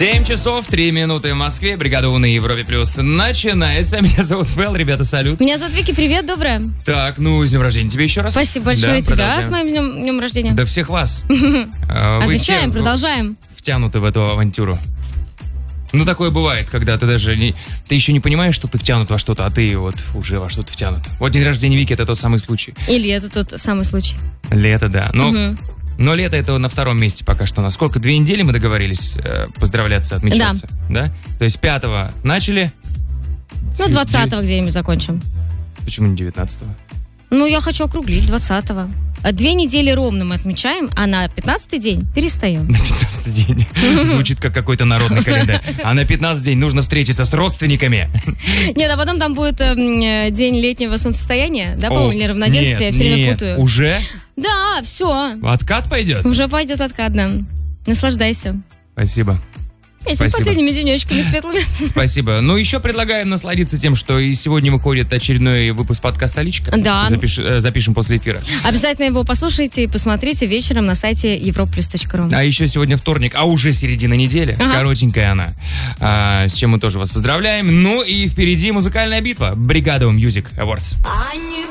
7 часов 3 минуты в Москве. Бригада У на Европе Плюс начинается. Меня зовут Вэл, ребята, салют. Меня зовут Вики, привет, доброе. Так, ну, с днем рождения тебе еще раз. Спасибо большое тебя с моим днем рождения. Да всех вас. Отвечаем, продолжаем. Втянуты в эту авантюру. Ну, такое бывает, когда ты даже ты еще не понимаешь, что ты втянут во что-то, а ты вот уже во что-то втянут. Вот день рождения Вики — это тот самый случай. Или это тот самый случай. Лето, да. Но лето — это на втором месте пока что. Насколько 2 недели мы договорились поздравляться, отмечаться? Да. То есть 5-го начали? Ну, 20-го где-нибудь закончим. Почему не 19-го? Ну, я хочу округлить 20-го. 2 недели ровно мы отмечаем, а на 15-й день перестаем. На 15-й день. Звучит как какой-то народный календарь. А на 15-й день нужно встретиться с родственниками. Нет, а потом там будет день летнего солнцестояния, да, по-моему, или равноденствия, я все время путаю. Уже? Да, все. Откат пойдет? Уже пойдет откат, да. Наслаждайся. Спасибо. Этими последними денечками светлыми. Спасибо. Ну, еще предлагаем насладиться тем, что и сегодня выходит очередной выпуск подкаста «Личка». Да. Запишем после эфира. Обязательно его послушайте и посмотрите вечером на сайте europlus.ru. А еще сегодня вторник, а уже середина недели. Ага. Коротенькая она. С чем мы тоже вас поздравляем. Ну и впереди музыкальная битва. Бригада Music Awards.